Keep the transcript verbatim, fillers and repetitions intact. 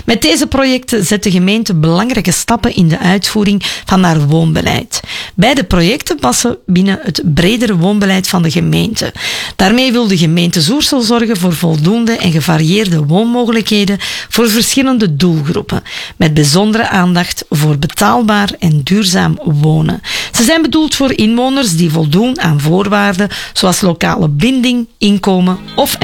Met deze projecten zet de gemeente belangrijke stappen in de uitvoering van haar woonbeleid. Beide projecten passen binnen het bredere woonbeleid van de gemeente. Daarmee wil de gemeente Zoersel zorgen voor voldoende en gevarieerde woonmogelijkheden voor verschillende doelgroepen, met bijzondere aandacht voor betaalbaar en duurzaam wonen. Ze zijn bedoeld voor inwoners die voldoen aan voorwaarden zoals lokale binding, inkomen of